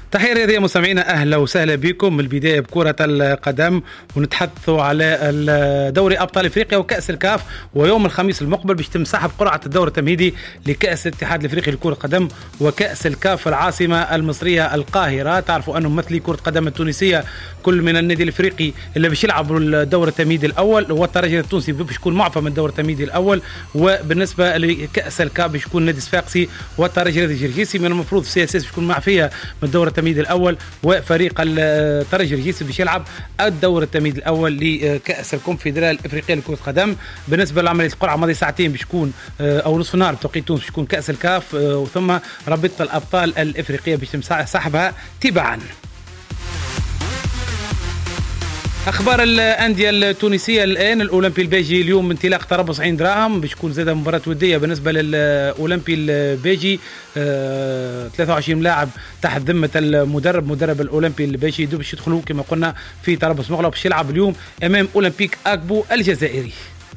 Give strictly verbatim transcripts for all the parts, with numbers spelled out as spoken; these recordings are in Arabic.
تحية رياضية مستمعينا، أهلا وسهلا بكم. من البداية بكرة القدم ونتحدثوا على دوري أبطال إفريقيا وكأس الكاف، ويوم الخميس المقبل باش تم سحب قرعة الدور التمهيدي لكأس الاتحاد الإفريقي لكرة القدم وكأس الكاف في العاصمة المصرية القاهرة. تعرفوا أنه ممثلي كرة القدم التونسية كل من النادي الإفريقي اللي باش يلعبوا الدور التمهيدي الأول، والترجي التونسي باش يكون معفى من الدور التمهيدي الأول، وبالنسبة لكأس الكاف باش يكون نادي صفاقسي والترجي الجرجيسي. من المفروض في سي اس اس باش يكون معفية من الدور التمهيدي الاول، وفريق الترجي الجرجيسي باش يلعب الدور التمهيدي الاول لكاس الكونفدراليه الافريقيه لكره القدم. بالنسبه لعمليه القرعه ماضي ساعتين باش تكون او نصف نهار بتوقيت تونس باش تكون كاس الكاف، وثم رابطه الابطال الافريقيه باش تم سحبها تباعا. اخبار الانديه التونسيه الان، الاولمبي البيجي اليوم انطلاق تربص عين دراهم باش تكون زاده مباراه وديه بالنسبه للاولمبي البيجي. آه ثلاثة وعشرين لاعب تحت ذمه المدرب مدرب الاولمبي البيجي باش يدخلوا كما قلنا في تربص مغلق باش يلعب اليوم امام اولمبيك اكبو الجزائري.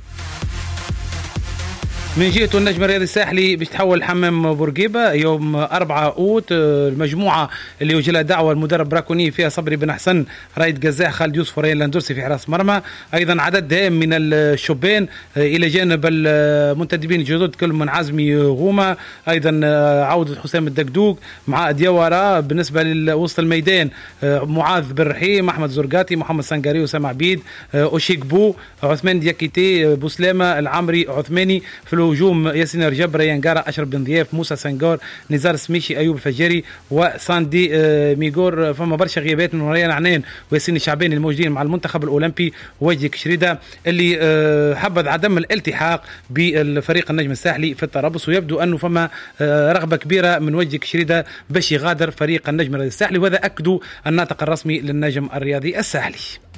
من جهته النجم الرياضي الساحلي باش تحول حمام بورقيبه يوم أربعة أوت. المجموعه اللي وجلها دعوه المدرب براكوني فيها صبري بن حسن، رايد قزاح، خالد يوسف، وريان لاندورسي في حراس مرمى. ايضا عدد هام من الشبان الى جانب المنتدبين الجدد كل من عزمي غومه، ايضا عوده حسام الدقدوق مع ديوارا. بالنسبه لوسط الميدان معاذ بن رحيم، احمد زرقاتي، محمد سنغاري، وسام عبيد، اوشيكبو، عثمان دياكيتي، بوسلامه، العمري، عثماني. في الهجوم ياسين رجب، ريان جارة، أشرف بن ضياف، موسى سنغار، نزار سميشي، أيوب الفجاري، وساندي ميغور. فما برشا غيابات من ريان عنان وياسين الشعباني الموجودين مع المنتخب الأولمبي، وجدي كشريدة اللي حبذ عدم الالتحاق بالفريق النجم الساحلي في التربص، ويبدو أنه فما رغبة كبيرة من وجدي كشريدة باش يغادر فريق النجم الرياضي الساحلي، وهذا أكدوا الناطق الرسمي للنجم الرياضي الساحلي.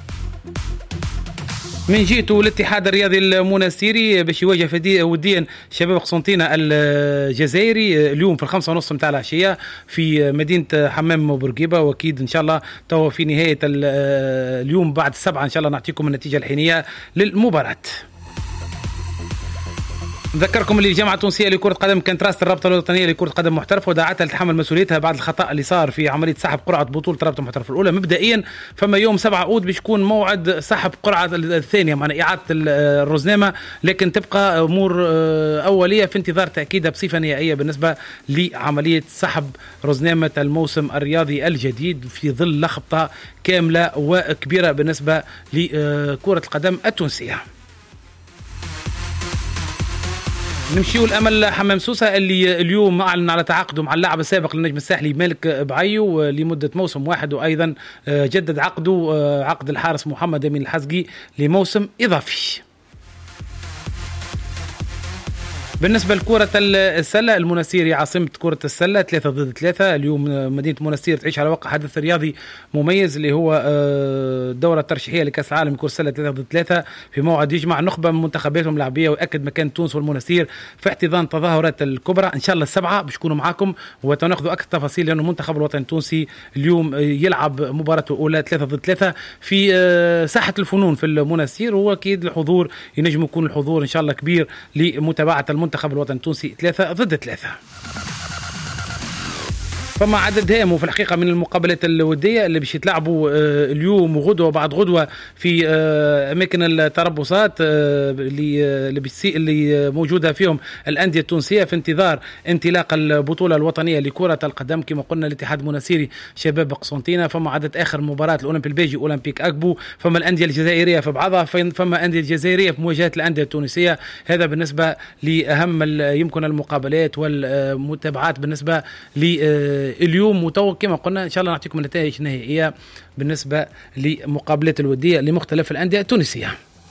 من جهته الاتحاد الرياضي المنستيري باش يواجه وديا شباب قسنطينة الجزائري اليوم في الخمسة ونص متاع العشية في مدينة حمام بورقيبة، واكيد ان شاء الله توا في نهاية اليوم بعد السبعة ان شاء الله نعطيكم النتيجة الحينية للمباراة. نذكركم اللي الجامعة التونسية لكرة القدم كانت رأس الرابطة الوطنية لكرة القدم محترفة ودعتها لتحمل مسؤوليتها بعد الخطأ اللي صار في عملية سحب قرعة بطولة الرابطة المحترفة الأولى. مبدئيا فما يوم سبعة أود باش يكون موعد سحب قرعة الثانية معنى إعادة الرزنامة، لكن تبقى أمور أولية في انتظار تأكيدها بصفة نهائية بالنسبة لعملية سحب رزنامة الموسم الرياضي الجديد في ظل لخبطة كاملة وكبيرة بالنسبة لكرة القدم التونسية. نمشيو الامل حمام سوسه اللي اليوم اعلن على تعاقده مع اللاعب السابق للنجم الساحلي مالك بعيو لمده موسم واحد، وايضا جدد عقده عقد الحارس محمد امين الحزقي لموسم اضافي. بالنسبة لكرة السلة، المنستيري عاصمة كرة السلة ثلاثة ضد ثلاثة. اليوم مدينة منستير تعيش على وقع حدث رياضي مميز اللي هو الدورة الترشيحية لكأس العالم لكرة السلة ثلاثة ضد ثلاثة في موعد يجمع نخبة من منتخباتهم اللاعبية، ويأكد مكان تونس والمنستير في احتضان تظاهرات الكبرى ان شاء الله السبعة باش يكونوا معاكم وتناخذوا اكثر تفاصيل، لانه المنتخب الوطني التونسي اليوم يلعب مباراته الاولى ثلاثة ضد ثلاثة في ساحة الفنون في المنستير، واكيد الحضور ينجم يكون الحضور ان شاء الله كبير لمتابعة المنتخب الوطني التونسي ثلاثة ضد ثلاثة. فما عدد هام وفي الحقيقة من المقابلات الودية اللي باش يتلعبوا اليوم وغدوة بعد غدوة في أماكن التربصات اللي اللي موجودة فيهم الأندية التونسية في انتظار انطلاق البطولة الوطنية لكرة القدم. كما قلنا الاتحاد المنستيري شباب قسنطينة، فما عدد آخر مباراة الأولمبي البيجي أولمبيك أكبو، فما الأندية الجزائرية في بعضها، فما أندية الجزائرية في مواجهة الأندية التونسية. هذا بالنسبة لأهم يمكن المقابلات والمتابعات بالنسبة ل اليوم. وتو كما قلنا ان شاء الله نعطيكم النتائج النهائيه بالنسبه لمقابلات الوديه لمختلف الانديه التونسيه.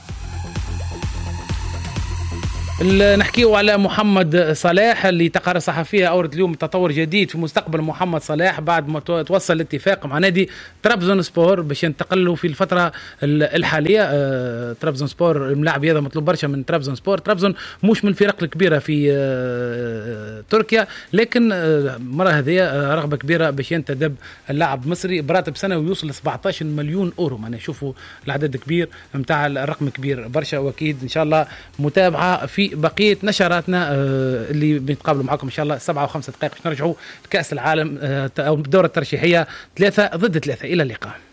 نحكيه على محمد صلاح اللي تقارير صحفيه اورد اليوم تطور جديد في مستقبل محمد صلاح بعد ما توصل الاتفاق مع نادي طرابزون سبور باش ينتقلوا في الفتره الحاليه. طرابزون سبور الملاعب هذا مطلوب برشا من طرابزون سبور. طرابزون مش من الفرق الكبيره في تركيا، لكن مره هذه رغبه كبيره باش ينتدب اللاعب مصري براتب سنوي يوصل ل سبعطاش مليون اورو. معناها شوفوا العدد كبير نتاع الرقم كبير برشا، واكيد ان شاء الله متابعه في في بقيه نشراتنا اللي بنتقابلوا معكم ان شاء الله سبعة وخمسة دقائق باش نرجعوا لكاس العالم او الدوره الترشيحيه ثلاثه ضد ثلاثه. الى اللقاء.